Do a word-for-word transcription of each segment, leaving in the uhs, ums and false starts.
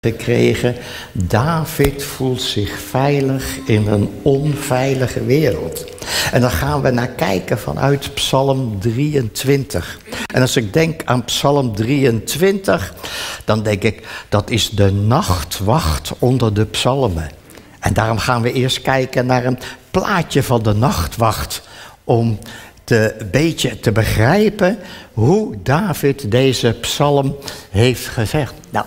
gekregen. David voelt zich veilig in een onveilige wereld. En dan gaan we naar kijken vanuit Psalm drieëntwintig. En als ik denk aan Psalm drieëntwintig, dan denk ik, dat is de nachtwacht onder de psalmen. En daarom gaan we eerst kijken naar een plaatje van de nachtwacht, om te, een beetje te begrijpen hoe David deze psalm heeft gezegd. Nou,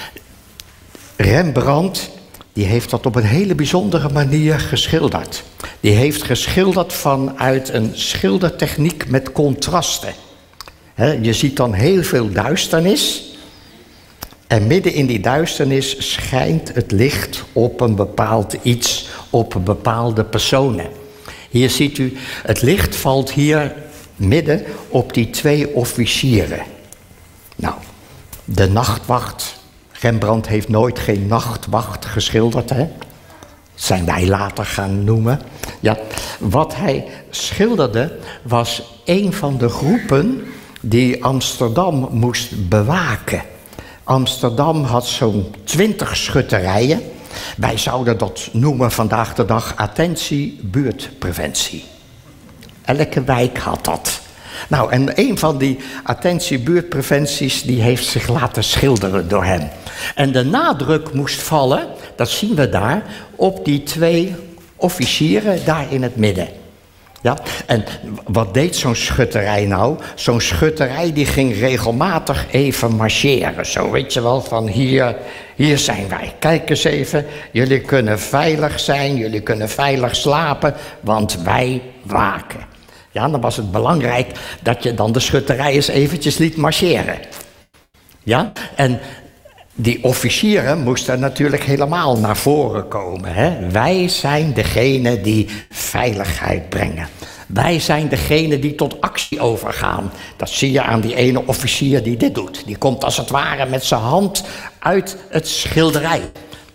Rembrandt, die heeft dat op een hele bijzondere manier geschilderd. Die heeft geschilderd vanuit een schildertechniek met contrasten. He, je ziet dan heel veel duisternis. En midden in die duisternis schijnt het licht op een bepaald iets, op bepaalde personen. Hier ziet u, het licht valt hier midden op die twee officieren. Nou, de nachtwacht. Rembrandt heeft nooit geen nachtwacht geschilderd, hè? Zijn wij later gaan noemen. Ja, wat hij schilderde was een van de groepen die Amsterdam moest bewaken. Amsterdam had zo'n twintig schutterijen. Wij zouden dat noemen vandaag de dag attentie buurtpreventie. Elke wijk had dat. Nou, en een van die attentie buurtpreventies die heeft zich laten schilderen door hem. En de nadruk moest vallen, dat zien we daar, op die twee officieren daar in het midden. Ja, en wat deed zo'n schutterij nou? Zo'n schutterij die ging regelmatig even marcheren. Zo, weet je wel, van hier, hier zijn wij. Kijk eens even, jullie kunnen veilig zijn, jullie kunnen veilig slapen, want wij waken. Ja, dan was het belangrijk dat je dan de schutterij eens eventjes liet marcheren. Ja, en die officieren moesten natuurlijk helemaal naar voren komen. Hè? Wij zijn degene die veiligheid brengen. Wij zijn degene die tot actie overgaan. Dat zie je aan die ene officier die dit doet. Die komt als het ware met zijn hand uit het schilderij.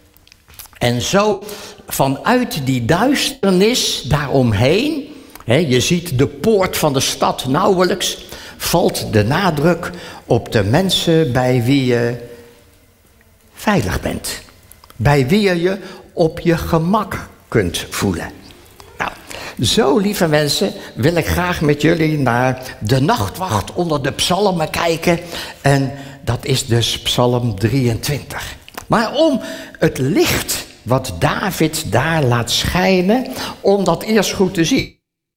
En zo vanuit die duisternis daaromheen, hè, je ziet de poort van de stad nauwelijks, valt de nadruk op de mensen bij wie je veilig bent. Bij wie je je op je gemak kunt voelen. Nou, zo lieve mensen wil ik graag met jullie naar de nachtwacht onder de psalmen kijken. En dat is dus Psalm drieëntwintig. Maar om het licht wat David daar laat schijnen, om dat eerst goed te zien.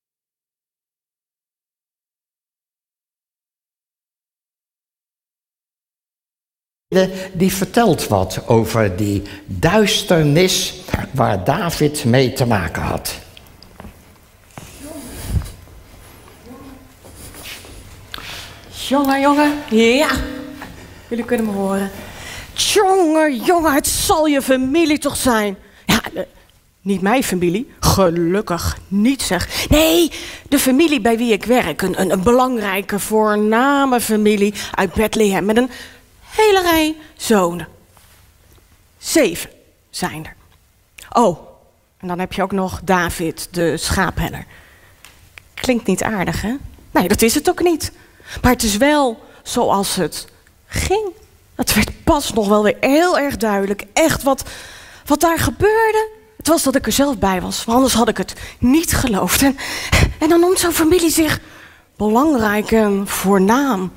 Die vertelt wat over die duisternis waar David mee te maken had. Jongen, jongen, ja, jullie kunnen me horen. Jongen, jongen, het zal je familie toch zijn? Ja, uh, niet mijn familie, gelukkig niet zeg. Nee, de familie bij wie ik werk, een, een, een belangrijke, voorname familie uit Bethlehem met een hele rij zonen. Zeven zijn er. Oh, en dan heb je ook nog David, de schaapherder. Klinkt niet aardig, hè? Nee, dat is het ook niet. Maar het is wel zoals het ging. Het werd pas nog wel weer heel erg duidelijk. Echt wat, wat daar gebeurde. Het was dat ik er zelf bij was. Want anders had ik het niet geloofd. En, en dan noemt zo'n familie zich belangrijk en voornaam.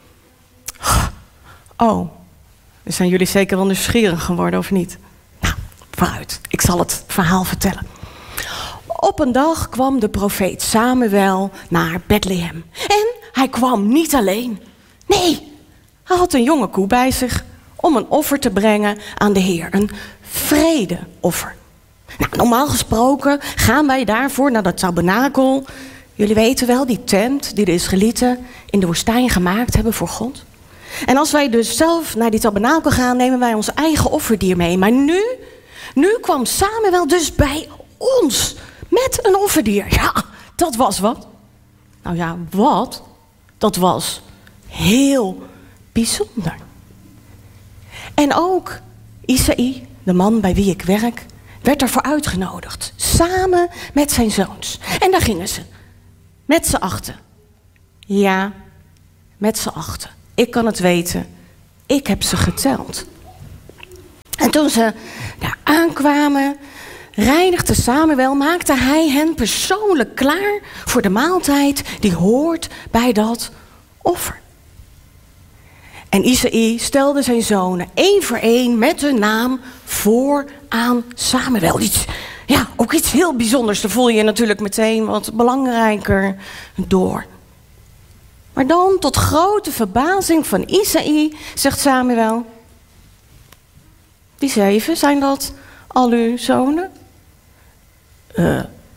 Oh, dus zijn jullie zeker wel nieuwsgierig geworden of niet? Nou, vooruit. Ik zal het verhaal vertellen. Op een dag kwam de profeet Samuel naar Bethlehem. En hij kwam niet alleen. Nee, hij had een jonge koe bij zich om een offer te brengen aan de Heer. Een vredeoffer. Nou, normaal gesproken gaan wij daarvoor naar de tabernakel. Jullie weten wel, die tent die de Israëlieten in de woestijn gemaakt hebben voor God. En als wij dus zelf naar die tabernakel gaan, nemen wij ons eigen offerdier mee. Maar nu, nu kwam Samuel dus bij ons met een offerdier. Ja, dat was wat. Nou ja, wat? Dat was heel bijzonder. En ook Isaï, de man bij wie ik werk, werd ervoor uitgenodigd. Samen met zijn zoons. En daar gingen ze. Met z'n achten. Ja, met z'n achten. Ik kan het weten. Ik heb ze geteld. Toen ze daar aankwamen, reinigde Samuel, maakte hij hen persoonlijk klaar voor de maaltijd die hoort bij dat offer. En Isaïe stelde zijn zonen één voor één met hun naam voor aan Samuel. Iets, ja, ook iets heel bijzonders. Daar voel je je natuurlijk meteen wat belangrijker door. Maar dan, tot grote verbazing van Isaïe, zegt Samuel: die zeven, zijn dat al uw zonen? Uh,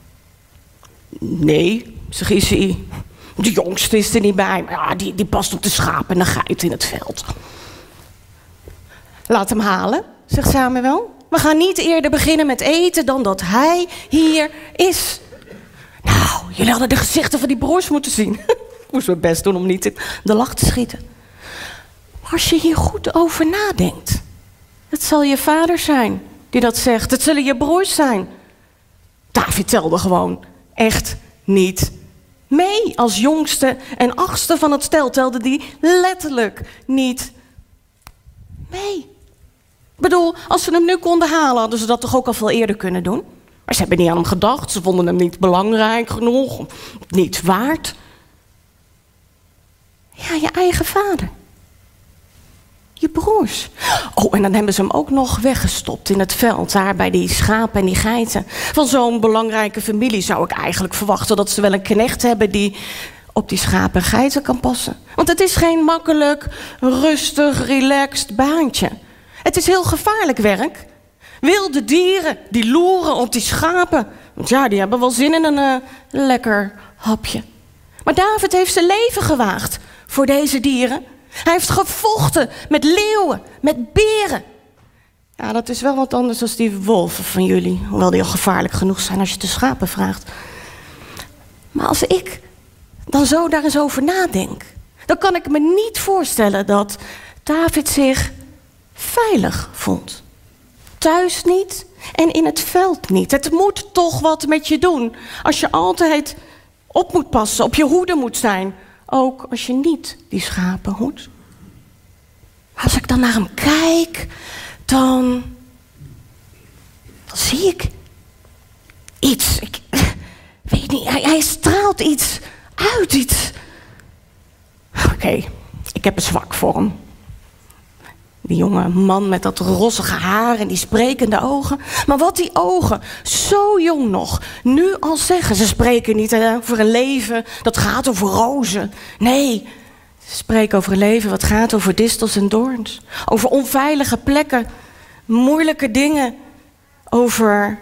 nee, zegt Isaïe. De jongste is er niet bij, maar ja, die, die past op de schapen en de geit in het veld. Laat hem halen, zegt Samuel. We gaan niet eerder beginnen met eten dan dat hij hier is. Nou, jullie hadden de gezichten van die broers moeten zien. Ik moest mijn best doen om niet in de lach te schieten. Maar als je hier goed over nadenkt, het zal je vader zijn die dat zegt. Het zullen je broers zijn. David telde gewoon echt niet mee. Als jongste en achtste van het stel telde die letterlijk niet mee. Ik bedoel, als ze hem nu konden halen, hadden ze dat toch ook al veel eerder kunnen doen? Maar ze hebben niet aan hem gedacht. Ze vonden hem niet belangrijk genoeg, niet waard. Ja, je eigen vader. Je broers. Oh, en dan hebben ze hem ook nog weggestopt in het veld, daar bij die schapen en die geiten. Van zo'n belangrijke familie zou ik eigenlijk verwachten dat ze wel een knecht hebben die op die schapen en geiten kan passen. Want het is geen makkelijk, rustig, relaxed baantje. Het is heel gevaarlijk werk. Wilde dieren, die loeren op die schapen. Want ja, die hebben wel zin in een uh, lekker hapje. Maar David heeft zijn leven gewaagd voor deze dieren. Hij heeft gevochten met leeuwen, met beren. Ja, dat is wel wat anders dan die wolven van jullie. Hoewel die al gevaarlijk genoeg zijn als je de schapen vraagt. Maar als ik dan zo daar eens over nadenk, dan kan ik me niet voorstellen dat David zich veilig vond. Thuis niet en in het veld niet. Het moet toch wat met je doen als je altijd op moet passen, op je hoede moet zijn. Ook als je niet die schapen hoedt. Als ik dan naar hem kijk, dan, dan zie ik iets. Ik weet niet, hij, hij straalt iets uit, iets. Oké, okay, ik heb een zwak voor hem. Die jonge man met dat rossige haar en die sprekende ogen. Maar wat die ogen, zo jong nog, nu al zeggen. Ze spreken niet hè, over een leven dat gaat over rozen. Nee, ze spreken over een leven wat gaat over distels en doorns. Over onveilige plekken, moeilijke dingen. Over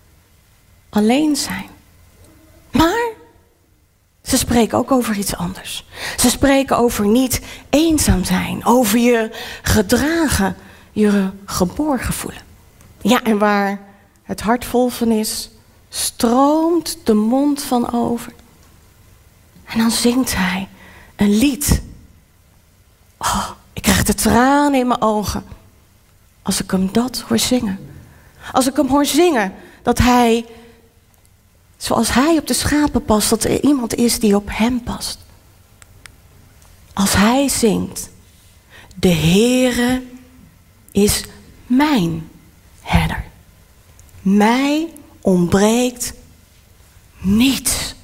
alleen zijn. Maar ze spreken ook over iets anders. Ze spreken over niet eenzaam zijn. Over je gedragen, je geborgen voelen. Ja, en waar het hart vol van is, stroomt de mond van over. En dan zingt hij een lied. Oh, ik krijg de tranen in mijn ogen als ik hem dat hoor zingen. Als ik hem hoor zingen dat hij, zoals hij op de schapen past, dat er iemand is die op hem past. Als hij zingt, de Heere is mijn herder. Mij ontbreekt niets.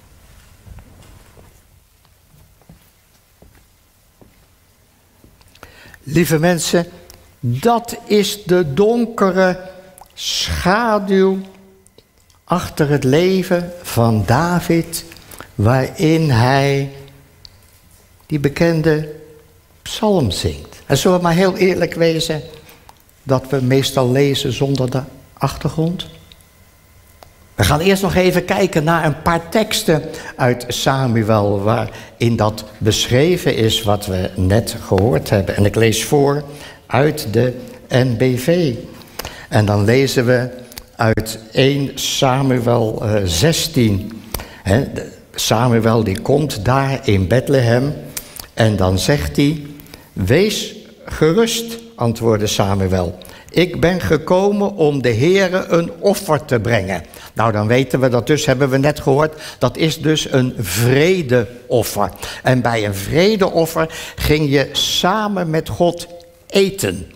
Lieve mensen, dat is de donkere schaduw achter het leven van David, waarin hij die bekende psalm zingt. En zullen we maar heel eerlijk wezen dat we meestal lezen zonder de achtergrond? We gaan eerst nog even kijken naar een paar teksten uit Samuel, waarin dat beschreven is wat we net gehoord hebben. En ik lees voor uit de N B V. En dan lezen we uit eerste Samuel zestien. He, Samuel die komt daar in Bethlehem en dan zegt hij: wees gerust, antwoordde Samuel. Ik ben gekomen om de Heere een offer te brengen. Nou, dan weten we dat dus, hebben we net gehoord, dat is dus een vredeoffer. En bij een vredeoffer ging je samen met God eten.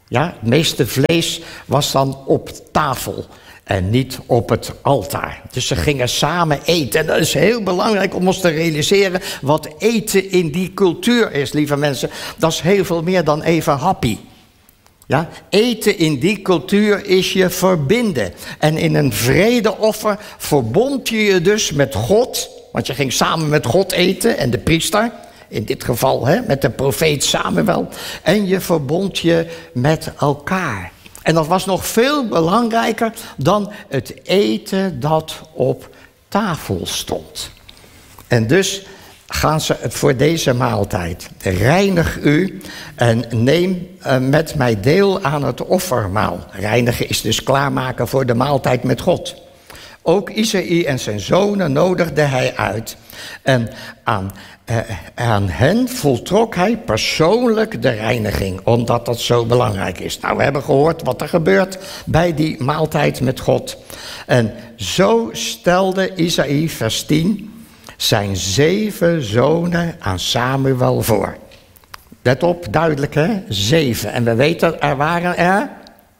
Ja, het meeste vlees was dan op tafel en niet op het altaar. Dus ze gingen samen eten. En dat is heel belangrijk om ons te realiseren wat eten in die cultuur is, lieve mensen. Dat is heel veel meer dan even happy. Ja, eten in die cultuur is je verbinden. En in een vredeoffer verbond je je dus met God. Want je ging samen met God eten en de priester. In dit geval hè, met de profeet Samuel. En je verbond je met elkaar. En dat was nog veel belangrijker dan het eten dat op tafel stond. En dus gaan ze voor deze maaltijd. Reinig u en neem met mij deel aan het offermaal. Reinigen is dus klaarmaken voor de maaltijd met God. Ook Isaïe en zijn zonen nodigde hij uit. En aan, eh, aan hen voltrok hij persoonlijk de reiniging, omdat dat zo belangrijk is. Nou, we hebben gehoord wat er gebeurt bij die maaltijd met God. En zo stelde Isaïe, vers tien, zijn zeven zonen aan Samuel voor. Let op, duidelijk hè, zeven. En we weten, er waren er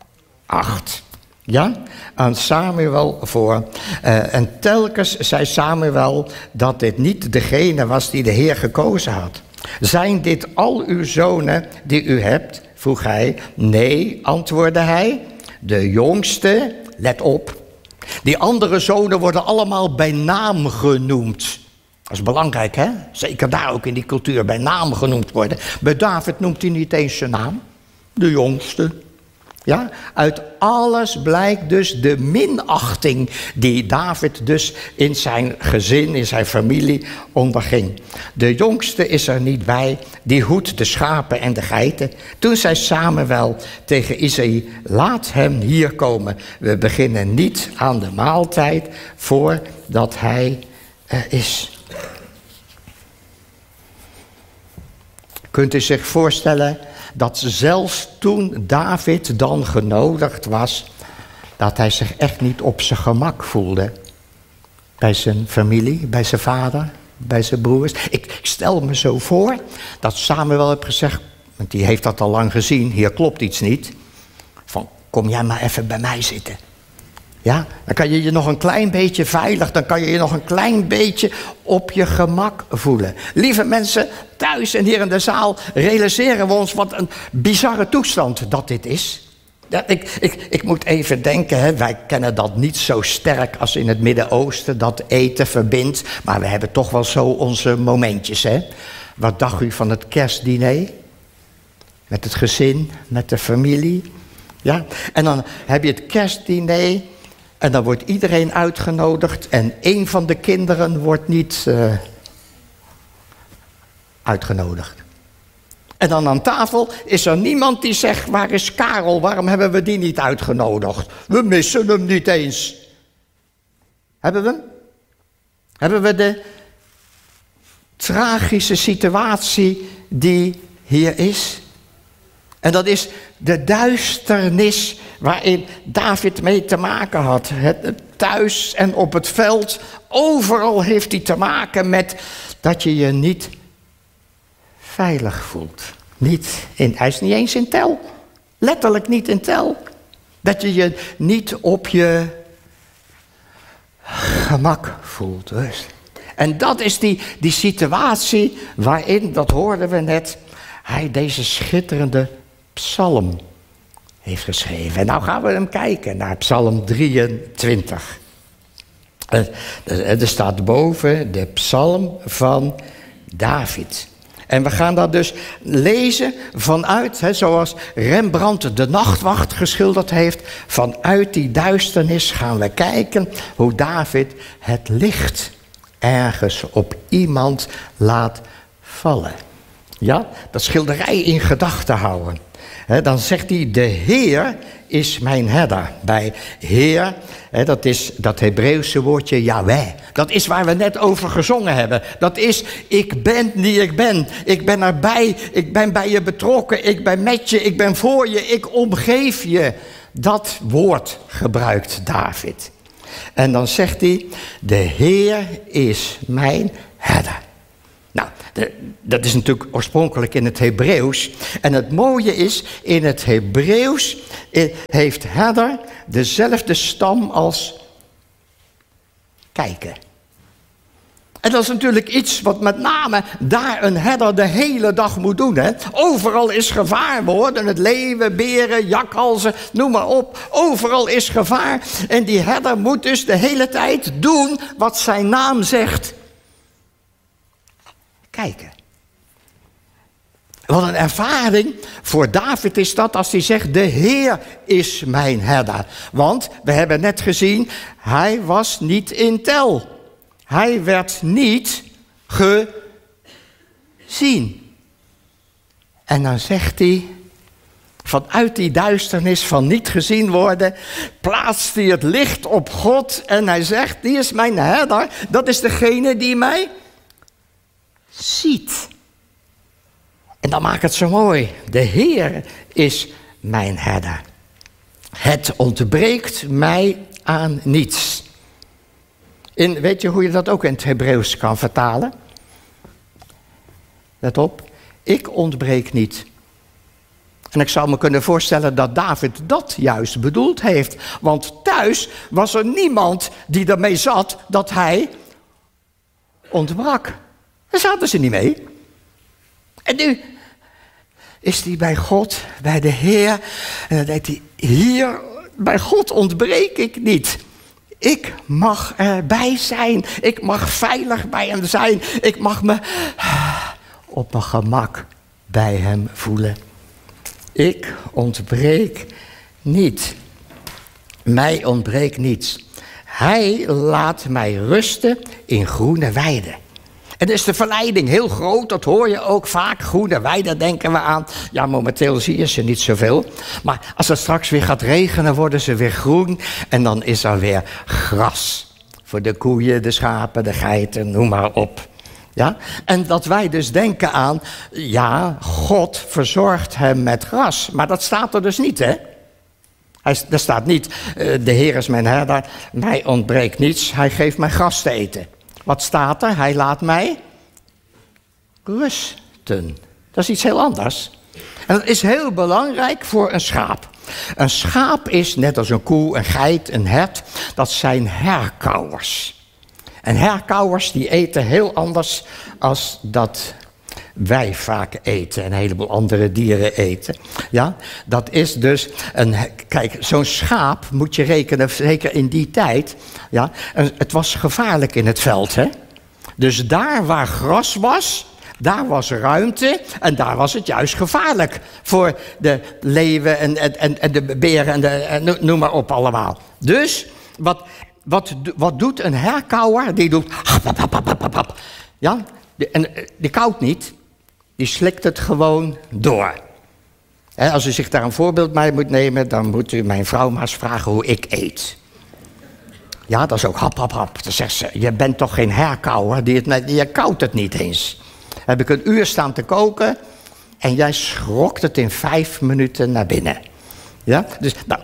acht. Ja, aan Samuel voor. Uh, en telkens zei Samuel dat dit niet degene was die de Heer gekozen had. Zijn dit al uw zonen die u hebt? Vroeg hij. Nee, antwoordde hij. De jongste, let op. Die andere zonen worden allemaal bij naam genoemd. Dat is belangrijk, hè? Zeker daar ook in die cultuur bij naam genoemd worden. Bij David noemt hij niet eens zijn naam. De jongste. Ja, uit alles blijkt dus de minachting die David dus in zijn gezin, in zijn familie onderging. De jongste is er niet bij, die hoedt de schapen en de geiten. Toen zei Samuel tegen Isaïe, laat hem hier komen. We beginnen niet aan de maaltijd voordat hij er is. Kunt u zich voorstellen dat zelfs toen David dan genodigd was, dat hij zich echt niet op zijn gemak voelde. Bij zijn familie, bij zijn vader, bij zijn broers. Ik, ik stel me zo voor dat Samuel heeft gezegd, want die heeft dat al lang gezien, hier klopt iets niet. Van, kom jij maar even bij mij zitten. Ja, dan kan je je nog een klein beetje veilig, dan kan je je nog een klein beetje op je gemak voelen. Lieve mensen, thuis en hier in de zaal realiseren we ons wat een bizarre toestand dat dit is. Ja, ik, ik, ik moet even denken, hè, wij kennen dat niet zo sterk als in het Midden-Oosten, dat eten verbindt. Maar we hebben toch wel zo onze momentjes. Hè. Wat dacht u van het kerstdiner? Met het gezin, met de familie. Ja? En dan heb je het kerstdiner. En dan wordt iedereen uitgenodigd en één van de kinderen wordt niet uh, uitgenodigd. En dan aan tafel is er niemand die zegt, waar is Karel, waarom hebben we die niet uitgenodigd? We missen hem niet eens. Hebben we hem? Hebben we de tragische situatie die hier is? En dat is de duisternis waarin David mee te maken had. Het, thuis en op het veld, overal heeft hij te maken met dat je je niet veilig voelt. Niet in, hij is niet eens in tel. Letterlijk niet in tel. Dat je je niet op je gemak voelt. Dus. En dat is die, die situatie waarin, dat hoorden we net, hij deze schitterende psalm heeft geschreven. En nou gaan we hem kijken naar psalm drieëntwintig. Er staat boven de psalm van David. En we gaan dat dus lezen vanuit, hè, zoals Rembrandt de Nachtwacht geschilderd heeft, vanuit die duisternis gaan we kijken hoe David het licht ergens op iemand laat vallen. Ja, dat schilderij in gedachten houden. He, dan zegt hij, de Heer is mijn herder. Bij Heer, he, dat is dat Hebreeuwse woordje Yahweh. Dat is waar we net over gezongen hebben. Dat is, ik ben die ik ben. Ik ben erbij, ik ben bij je betrokken, ik ben met je, ik ben voor je, ik omgeef je. Dat woord gebruikt David. En dan zegt hij, de Heer is mijn herder. Nou, de, dat is natuurlijk oorspronkelijk in het Hebreeuws. En het mooie is, in het Hebreeuws eh, heeft herder dezelfde stam als kijken. En dat is natuurlijk iets wat met name daar een herder de hele dag moet doen. Hè? Overal is gevaar. We hoorden het leeuwen, beren, jakhalzen, noem maar op. Overal is gevaar. En die herder moet dus de hele tijd doen wat zijn naam zegt. Kijken. Wat een ervaring voor David is dat als hij zegt, de Heer is mijn herder. Want we hebben net gezien, hij was niet in tel. Hij werd niet gezien. En dan zegt hij, vanuit die duisternis van niet gezien worden, plaatst hij het licht op God en hij zegt, die is mijn herder, dat is degene die mij ziet. En dan maakt het zo mooi, de Heer is mijn herder. Het ontbreekt mij aan niets. In, weet je hoe je dat ook in het Hebreeuws kan vertalen? Let op, ik ontbreek niet. En ik zou me kunnen voorstellen dat David dat juist bedoeld heeft. Want thuis was er niemand die ermee zat dat hij ontbrak. Daar zaten ze niet mee. En nu is hij bij God, bij de Heer. En dan denkt hij, hier, bij God ontbreek ik niet. Ik mag erbij zijn. Ik mag veilig bij hem zijn. Ik mag me op mijn gemak bij hem voelen. Ik ontbreek niet. Mij ontbreekt niets. Hij laat mij rusten in groene weiden. En is de verleiding heel groot, dat hoor je ook vaak. Groene weiden denken we aan. Ja, momenteel zie je ze niet zoveel. Maar als het straks weer gaat regenen, worden ze weer groen. En dan is er weer gras. Voor de koeien, de schapen, de geiten, noem maar op. Ja? En dat wij dus denken aan, ja, God verzorgt hem met gras. Maar dat staat er dus niet, hè? Hij, er staat niet, de Heer is mijn herder, mij ontbreekt niets. Hij geeft mij gras te eten. Wat staat er? Hij laat mij rusten. Dat is iets heel anders. En dat is heel belangrijk voor een schaap. Een schaap is, net als een koe, een geit, een hert, dat zijn herkauwers. En herkauwers die eten heel anders als dat wij vaak eten en een heleboel andere dieren eten. Ja, dat is dus een, kijk, zo'n schaap moet je rekenen, zeker in die tijd. Ja, het was gevaarlijk in het veld, hè. Dus daar waar gras was, daar was ruimte en daar was het juist gevaarlijk voor de leeuwen en, en, en de beren en, de, en noem maar op allemaal. Dus wat, wat, wat doet een herkauwer? Die doet hap, hap, hap, hap, hap. Ja, en die kauwt niet. Die slikt het gewoon door. He, als u zich daar een voorbeeld bij moet nemen, dan moet u mijn vrouw maar eens vragen hoe ik eet. Ja, dat is ook hap, hap, hap. Dan zegt ze, je bent toch geen herkauwer, die het, je kauwt het niet eens. Heb ik een uur staan te koken en jij schrokt het in vijf minuten naar binnen. Ja, dus, nou.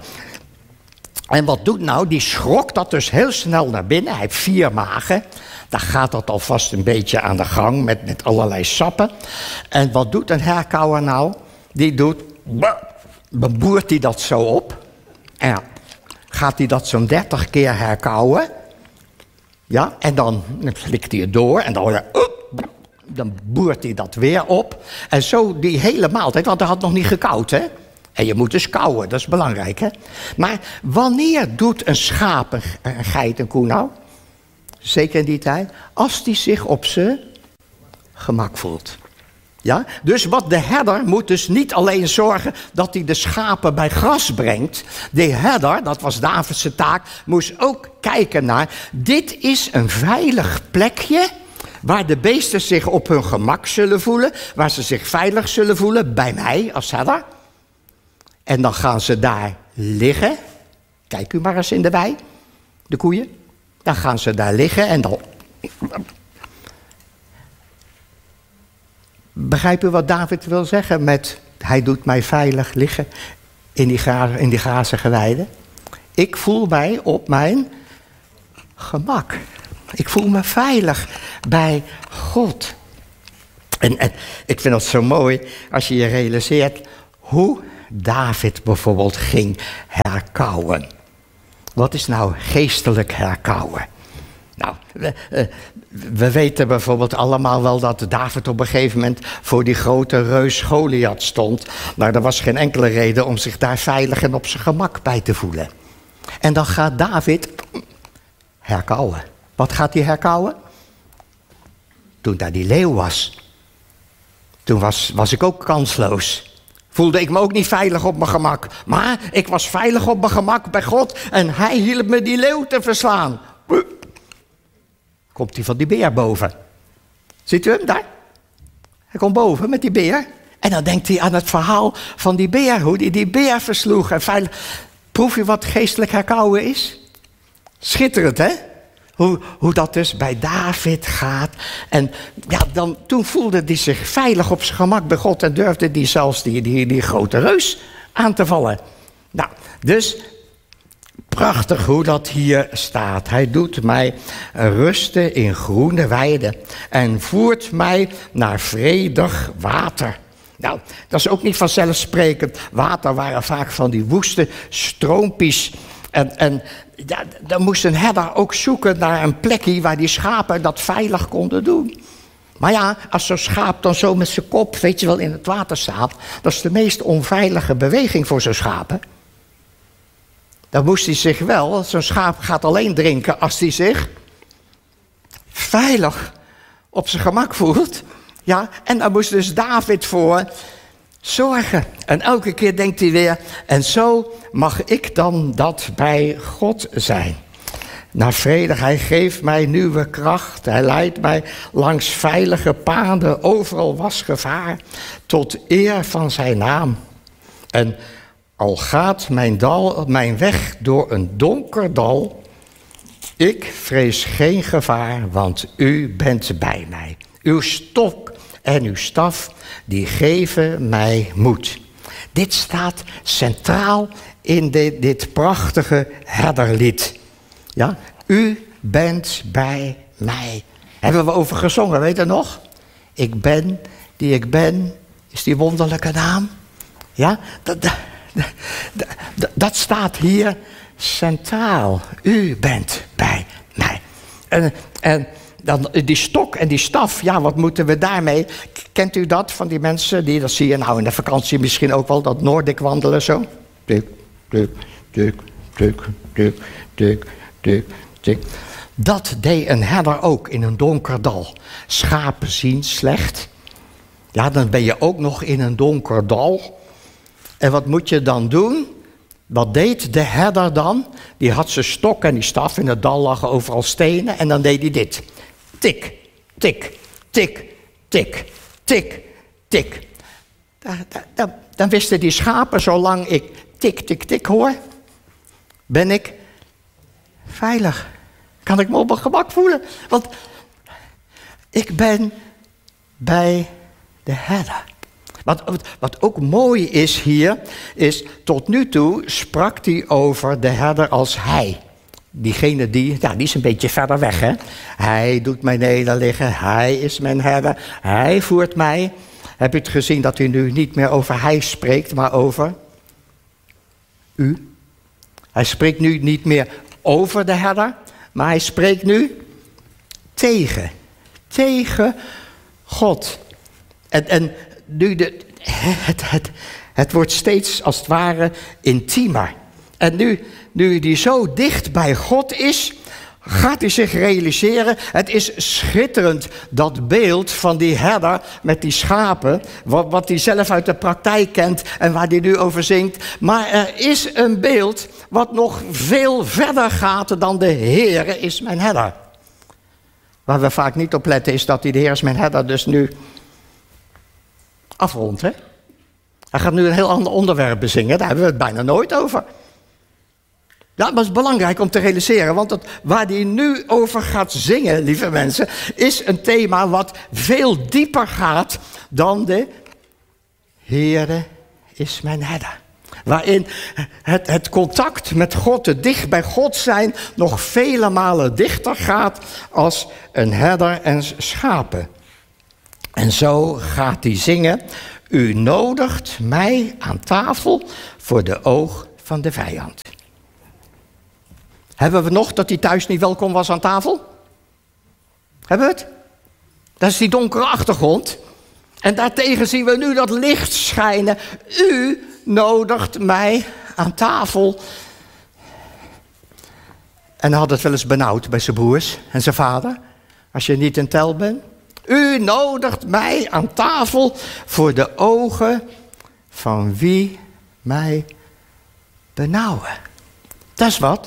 En wat doet nou? Die schrokt dat dus heel snel naar binnen. Hij heeft vier magen. Dan gaat dat alvast een beetje aan de gang met, met allerlei sappen. En wat doet een herkauwer nou? Die doet, dan boert hij dat zo op. En ja, gaat hij dat zo'n dertig keer herkauwen. Ja, en dan slikt hij het door. En dan hoor je, dan boert hij dat weer op. En zo die hele maaltijd, want hij had nog niet gekauwd, hè. En je moet dus kauwen, dat is belangrijk, hè. Maar wanneer doet een schaap, een geit, een koe nou? Zeker in die tijd. Als die zich op zijn gemak voelt. Ja? Dus wat de herder moet dus niet alleen zorgen dat hij de schapen bij gras brengt. De herder, dat was Davids taak, moest ook kijken naar, dit is een veilig plekje waar de beesten zich op hun gemak zullen voelen, waar ze zich veilig zullen voelen, bij mij als herder. En dan gaan ze daar liggen. Kijk u maar eens in de wei, de koeien. Dan gaan ze daar liggen en dan... Begrijp u wat David wil zeggen met, hij doet mij veilig liggen in die, gra- in die grazige weiden? Ik voel mij op mijn gemak. Ik voel me veilig bij God. En, en ik vind het zo mooi als je je realiseert hoe David bijvoorbeeld ging herkauwen. Wat is nou geestelijk herkauwen? Nou, we, we weten bijvoorbeeld allemaal wel dat David op een gegeven moment voor die grote reus Goliath stond. Maar er was geen enkele reden om zich daar veilig en op zijn gemak bij te voelen. En dan gaat David herkauwen. Wat gaat hij herkauwen? Toen daar die leeuw was. Toen was, was ik ook kansloos. Voelde ik me ook niet veilig op mijn gemak. Maar ik was veilig op mijn gemak bij God. En hij hielp me die leeuw te verslaan. Komt hij van die beer boven. Ziet u hem daar? Hij komt boven met die beer. En dan denkt hij aan het verhaal van die beer. Hoe hij die beer versloeg. En veilig. Proef je wat geestelijk herkauwen is? Schitterend, hè? Hoe, hoe dat dus bij David gaat. En ja, dan, toen voelde hij zich veilig op zijn gemak bij God. En durfde hij zelfs die, die, die grote reus aan te vallen. Nou, dus prachtig hoe dat hier staat. Hij doet mij rusten in groene weiden. En voert mij naar vredig water. Nou, dat is ook niet vanzelfsprekend. Water waren vaak van die woeste stroompies. En, en ja, dan moest een herder ook zoeken naar een plekje waar die schapen dat veilig konden doen. Maar ja, als zo'n schaap dan zo met zijn kop, weet je wel, in het water staat, dat is de meest onveilige beweging voor zo'n schapen. Dan moest hij zich wel, zo'n schaap gaat alleen drinken als hij zich veilig op zijn gemak voelt. Ja, en daar moest dus David voor zorgen. En elke keer denkt hij weer, en zo mag ik dan dat bij God zijn. Naar vrede, hij geeft mij nieuwe kracht. Hij leidt mij langs veilige paden. Overal was gevaar, tot eer van zijn naam. En al gaat mijn, dal, mijn weg door een donker dal, ik vrees geen gevaar, want u bent bij mij. Uw stok en uw staf, die geven mij moed. Dit staat centraal in dit, dit prachtige herderlied. Ja, u bent bij mij. Hebben we over gezongen, weet je nog? Ik ben die ik ben, is die wonderlijke naam. Ja, dat, dat, dat, dat staat hier centraal. U bent bij mij. En, en dan die stok en die staf, ja, wat moeten we daarmee? Kent u dat van die mensen, die, dat zie je nou in de vakantie misschien ook wel, dat Noordic wandelen zo? Tuk, tuk, tuk, tuk, tuk, tuk, tuk, tuk. Dat deed een herder ook in een donker dal. Schapen zien slecht. Ja, dan ben je ook nog in een donker dal. En wat moet je dan doen? Wat deed de herder dan? Die had zijn stok en die staf, in het dal lagen overal stenen en dan deed hij dit. Tik, tik, tik, tik, tik, tik. Dan, dan, dan wisten die schapen, zolang ik tik, tik, tik hoor, ben ik veilig. Kan ik me op mijn gemak voelen. Want ik ben bij de herder. Wat, wat ook mooi is hier, is tot nu toe sprak hij over de herder als hij. Diegene die, ja, die is een beetje verder weg, hè. Hij doet mij nederliggen, hij is mijn herder, hij voert mij. Heb je het gezien dat hij nu niet meer over hij spreekt, maar over u? Hij spreekt nu niet meer over de herder, maar hij spreekt nu tegen. Tegen God. En, en nu de, het, het, het wordt steeds als het ware intiemer. En nu, nu hij zo dicht bij God is, gaat hij zich realiseren. Het is schitterend, dat beeld van die herder met die schapen, wat, wat hij zelf uit de praktijk kent en waar hij nu over zingt. Maar er is een beeld wat nog veel verder gaat dan de Heere is mijn herder. Waar we vaak niet op letten is dat hij de Heer is mijn herder dus nu afrondt, hè? Hij gaat nu een heel ander onderwerp bezingen, daar hebben we het bijna nooit over. Ja, maar het is belangrijk om te realiseren, want het, waar hij nu over gaat zingen, lieve mensen, is een thema wat veel dieper gaat dan de Heere is mijn herder. Waarin het, het contact met God, het dicht bij God zijn, nog vele malen dichter gaat als een herder en schapen. En zo gaat hij zingen. U nodigt mij aan tafel voor de oog van de vijand. Hebben we nog dat hij thuis niet welkom was aan tafel? Hebben we het? Dat is die donkere achtergrond. En daartegen zien we nu dat licht schijnen. U nodigt mij aan tafel. En hij had het wel eens benauwd bij zijn broers en zijn vader. Als je niet in tel bent. U nodigt mij aan tafel voor de ogen van wie mij benauwen. Dat is wat.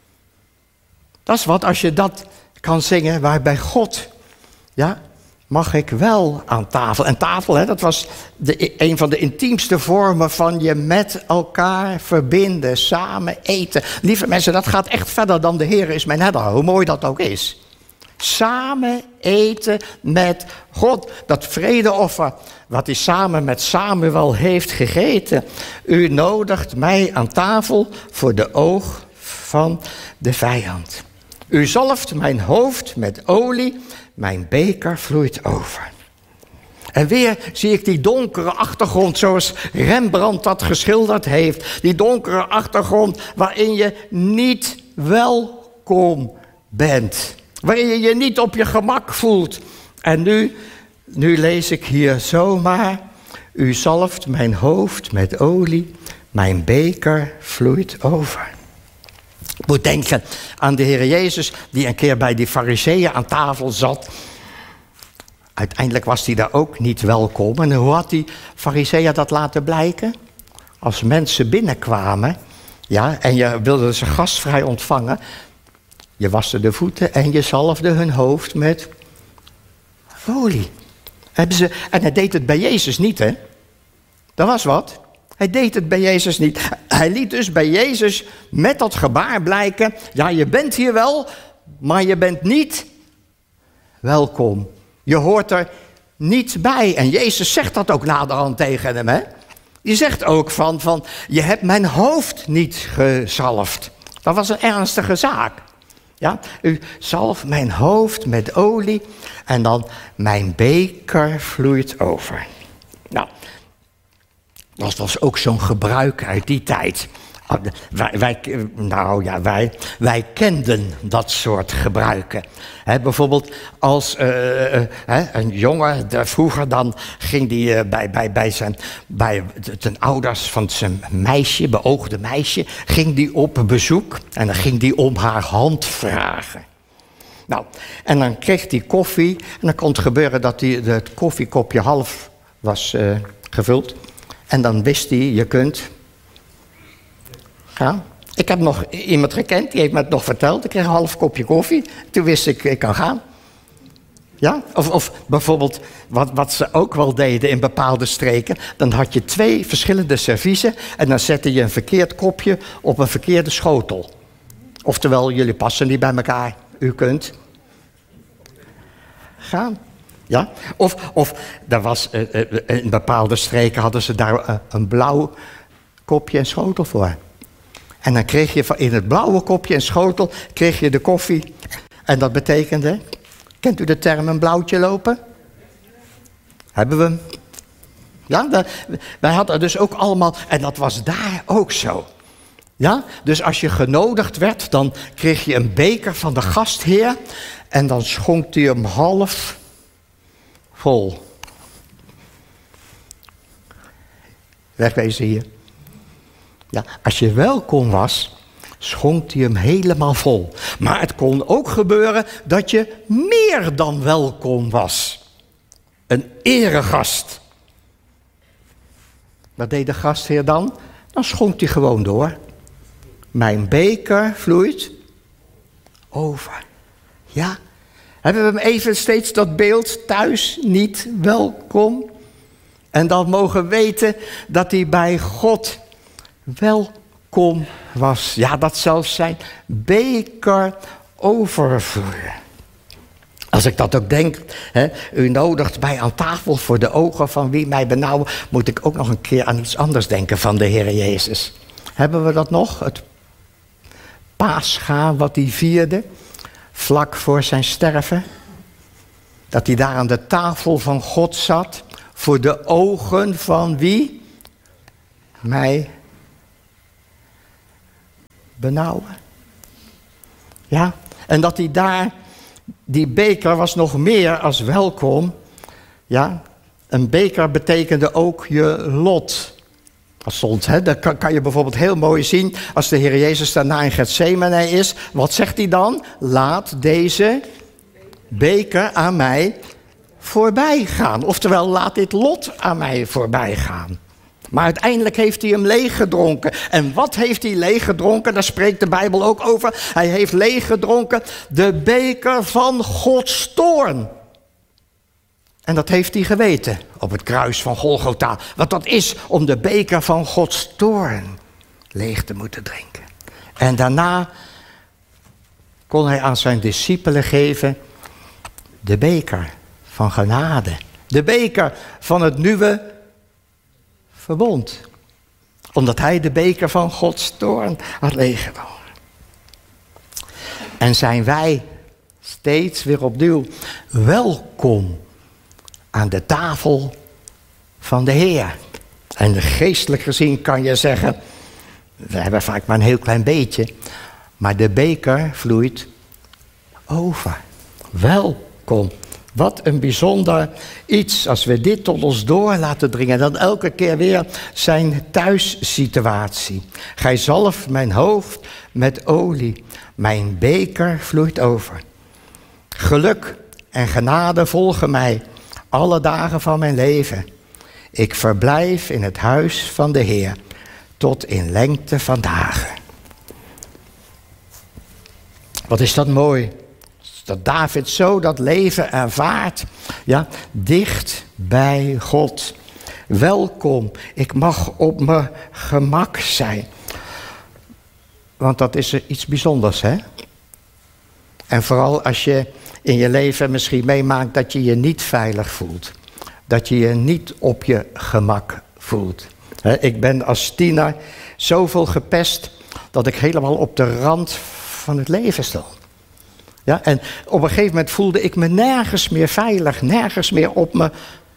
Dat is wat als je dat kan zingen waarbij God, ja, mag ik wel aan tafel. En tafel, hè, dat was de, een van de intiemste vormen van je met elkaar verbinden, samen eten. Lieve mensen, dat gaat echt verder dan de Heer is mijn herder, hoe mooi dat ook is. Samen eten met God. Dat vredeoffer wat hij samen met Samuel heeft gegeten. U nodigt mij aan tafel voor de oog van de vijand. U zalft mijn hoofd met olie, mijn beker vloeit over. En weer zie ik die donkere achtergrond zoals Rembrandt dat geschilderd heeft. Die donkere achtergrond waarin je niet welkom bent. Waarin je je niet op je gemak voelt. En nu, nu lees ik hier zomaar. U zalft mijn hoofd met olie, mijn beker vloeit over. Ik moet denken aan de Heer Jezus die een keer bij die Farizeeën aan tafel zat. Uiteindelijk was hij daar ook niet welkom. En hoe had die Farizeeën dat laten blijken? Als mensen binnenkwamen, ja, en je wilde ze gastvrij ontvangen. Je waste de voeten en je zalfde hun hoofd met olie. Hebben ze, en hij deed het bij Jezus niet, hè? Dat was wat. Hij deed het bij Jezus niet. Hij liet dus bij Jezus met dat gebaar blijken. Ja, je bent hier wel, maar je bent niet welkom. Je hoort er niet bij. En Jezus zegt dat ook naderhand tegen hem, hè? Die zegt ook van, van, je hebt mijn hoofd niet gezalfd. Dat was een ernstige zaak. Ja, u zalft mijn hoofd met olie en dan mijn beker vloeit over. Nou, dat was ook zo'n gebruik uit die tijd. Wij, wij, nou ja, wij, wij kenden dat soort gebruiken. He, bijvoorbeeld als uh, uh, uh, een jongen, de, vroeger dan ging die uh, bij, bij, bij, zijn, bij de ouders van zijn meisje, beoogde meisje, ging die op bezoek en dan ging die om haar hand vragen. Nou, en dan kreeg hij koffie en dan kon het gebeuren dat die, het koffiekopje half was uh, gevuld. En dan wist hij, je kunt... Ja. Ik heb nog iemand gekend, die heeft me het nog verteld. Ik kreeg een half kopje koffie. Toen wist ik, ik kan gaan. Ja? Of, of bijvoorbeeld, wat, wat ze ook wel deden in bepaalde streken. Dan had je twee verschillende serviezen. En dan zette je een verkeerd kopje op een verkeerde schotel. Oftewel, jullie passen niet bij elkaar. U kunt gaan. Ja? Of, of er was, uh, uh, in bepaalde streken hadden ze daar uh, een blauw kopje en schotel voor. En dan kreeg je in het blauwe kopje en schotel kreeg je de koffie. En dat betekende, kent u de term een blauwtje lopen? Hebben we hem? Ja, dat, wij hadden dus ook allemaal, en dat was daar ook zo. Ja, dus als je genodigd werd, dan kreeg je een beker van de gastheer. En dan schonk hij hem half vol. Wegwezen hier. Ja, als je welkom was, schonk hij hem helemaal vol. Maar het kon ook gebeuren dat je meer dan welkom was. Een eregast. Wat deed de gastheer dan? Dan schonk hij gewoon door. Mijn beker vloeit over. Ja, hebben we hem even steeds dat beeld thuis niet welkom? En dan mogen weten dat hij bij God welkom was. Ja, dat zelfs zijn beker overvloeien. Als ik dat ook denk, hè, u nodigt mij aan tafel voor de ogen van wie mij benauwen, moet ik ook nog een keer aan iets anders denken van de Heer Jezus. Hebben we dat nog? Het Pascha wat hij vierde, vlak voor zijn sterven. Dat hij daar aan de tafel van God zat, voor de ogen van wie? Mij benauwen. Ja, en dat hij daar, die beker was nog meer als welkom. Ja, een beker betekende ook je lot. Dat stond, hè? Dat kan, kan je bijvoorbeeld heel mooi zien als de Heer Jezus daarna in Getsemane is. Wat zegt hij dan? Laat deze beker aan mij voorbij gaan. Oftewel, laat dit lot aan mij voorbij gaan. Maar uiteindelijk heeft hij hem leeggedronken. En wat heeft hij leeggedronken? Daar spreekt de Bijbel ook over. Hij heeft leeggedronken de beker van Gods toorn. En dat heeft hij geweten op het kruis van Golgotha. Wat dat is om de beker van Gods toorn leeg te moeten drinken. En daarna kon hij aan zijn discipelen geven de beker van genade. De beker van het nieuwe verbond. Omdat hij de beker van Gods toorn had leeggedronken. En zijn wij steeds weer opnieuw welkom aan de tafel van de Heer. En geestelijk gezien kan je zeggen, we hebben vaak maar een heel klein beetje, maar de beker vloeit over. Welkom. Wat een bijzonder iets als we dit tot ons door laten dringen. Dan elke keer weer zijn thuissituatie. Gij zalft mijn hoofd met olie. Mijn beker vloeit over. Geluk en genade volgen mij alle dagen van mijn leven. Ik verblijf in het huis van de Heer tot in lengte van dagen. Wat is dat mooi. Dat David zo dat leven ervaart. Ja, dicht bij God. Welkom. Ik mag op mijn gemak zijn. Want dat is iets bijzonders, hè? En vooral als je in je leven misschien meemaakt dat je je niet veilig voelt. Dat je je niet op je gemak voelt. Ik ben als tiener zoveel gepest dat ik helemaal op de rand van het leven stond. Ja, en op een gegeven moment voelde ik me nergens meer veilig, nergens meer op mijn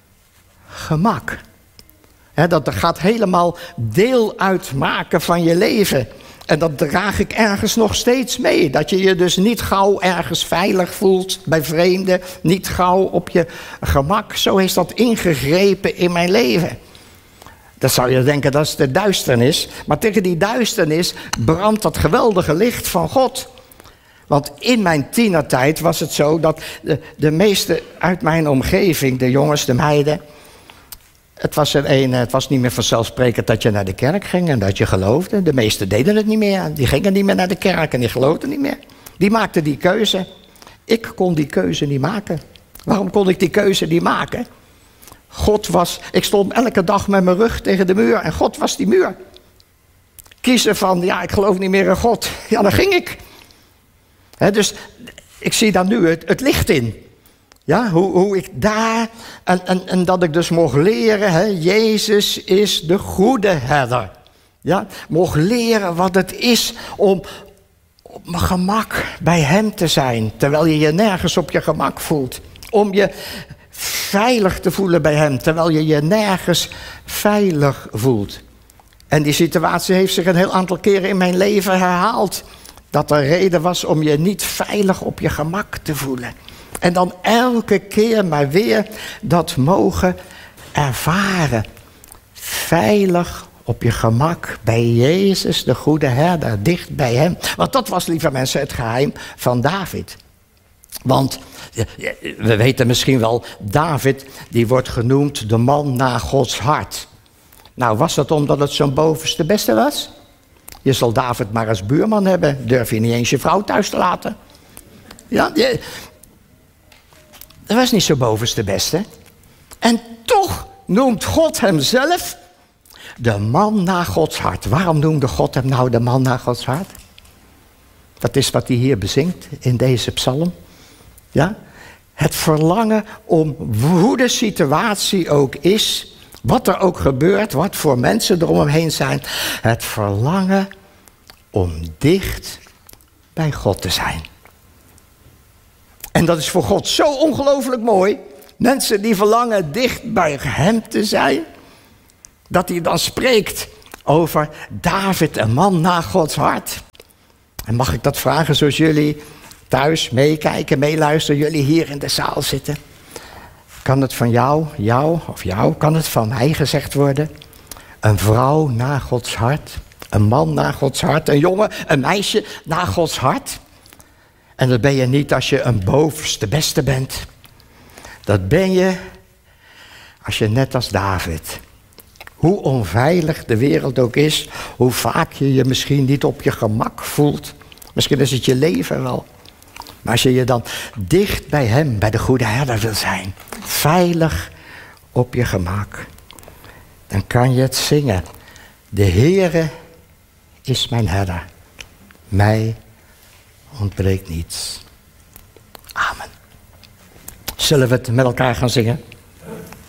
gemak. He, dat gaat helemaal deel uitmaken van je leven. En dat draag ik ergens nog steeds mee. Dat je je dus niet gauw ergens veilig voelt bij vreemden, niet gauw op je gemak. Zo is dat ingegrepen in mijn leven. Dan zou je denken, dat is de duisternis. Maar tegen die duisternis brandt dat geweldige licht van God. Want in mijn tienertijd was het zo dat de, de meeste uit mijn omgeving, de jongens, de meiden, het was, er een, het was niet meer vanzelfsprekend dat je naar de kerk ging en dat je geloofde. De meesten deden het niet meer. Die gingen niet meer naar de kerk en die geloofden niet meer. Die maakten die keuze. Ik kon die keuze niet maken. Waarom kon ik die keuze niet maken? God was, ik stond elke dag met mijn rug tegen de muur en God was die muur. Kiezen van, ja, ik geloof niet meer in God. Ja, dan ging ik. He, dus ik zie daar nu het, het licht in. Ja, hoe, hoe ik daar, en, en, en dat ik dus mocht leren, he, Jezus is de goede herder. Ja, mocht leren wat het is om op mijn gemak bij hem te zijn, terwijl je je nergens op je gemak voelt. Om je veilig te voelen bij hem, terwijl je je nergens veilig voelt. En die situatie heeft zich een heel aantal keren in mijn leven herhaald. Dat er reden was om je niet veilig op je gemak te voelen. En dan elke keer maar weer dat mogen ervaren. Veilig op je gemak bij Jezus, de goede herder, dicht bij hem. Want dat was, lieve mensen, het geheim van David. Want we weten misschien wel, David die wordt genoemd de man naar Gods hart. Nou, was dat omdat het zo'n bovenste beste was? Je zal David maar als buurman hebben. Durf je niet eens je vrouw thuis te laten? Ja, je, dat was niet zo bovenste beste. En toch noemt God hem zelf de man naar Gods hart. Waarom noemde God hem nou de man naar Gods hart? Dat is wat hij hier bezingt in deze psalm. Ja? Het verlangen om, hoe de situatie ook is, wat er ook gebeurt, wat voor mensen er om hem heen zijn. Het verlangen om dicht bij God te zijn. En dat is voor God zo ongelooflijk mooi. Mensen die verlangen dicht bij hem te zijn. Dat hij dan spreekt over David, een man naar Gods hart. En mag ik dat vragen zoals jullie thuis meekijken, meeluisteren, jullie hier in de zaal zitten? Kan het van jou, jou of jou, kan het van mij gezegd worden? Een vrouw naar Gods hart, een man naar Gods hart, een jongen, een meisje naar Gods hart. En dat ben je niet als je een bovenste beste bent. Dat ben je als je net als David, hoe onveilig de wereld ook is, hoe vaak je je misschien niet op je gemak voelt. Misschien is het je leven wel. Maar als je je dan dicht bij hem, bij de goede herder wil zijn, veilig op je gemak, dan kan je het zingen. De Heere is mijn herder, mij ontbreekt niets. Amen. Zullen we het met elkaar gaan zingen?